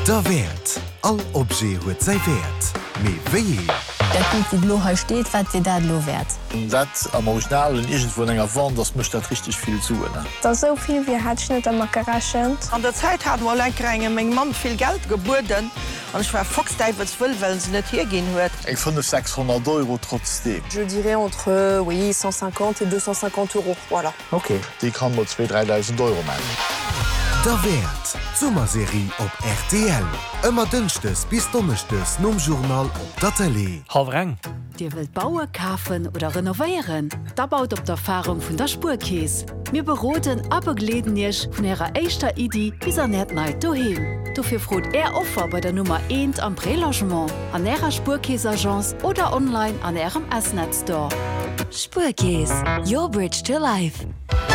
Der Wert. All Obje huet sei Wert. Me wéi? Dat gut wie Blo steht, wat se dat lo wert. Dat am Original und irgendwo enger Wand, das mischt dat richtig viel zu. Ne? Da soviel wie hat net am geraschen. An der Zeit hat war Leiringe még Mann viel Geld geboten und ich war Foxdeiwels will, weil sie net hier gehen huet. Ich finde 600 € trotzdem. Je dirais entre 150 et 250 €. Voilà. Okay, die kann nur 2.000–3.000 € machen. Der Wert. Sommerserie op RTL. Immer dünstes bis dunnechtes nom Journal op der Tele. Havreng. Dir wilt Bauer kaufen oder renovieren? Da baut op der Erfahrung vun der Spurkäes. Mir beroten abergledenisch vun ihrer eischter Idee bis an net neid doheem. Dufir frot Offer bei der Nummer 1 am Prélogement, an ihrer Spurkäesagenz oder online an ihrem Assnet Store. Spurkäes. Your bridge to life.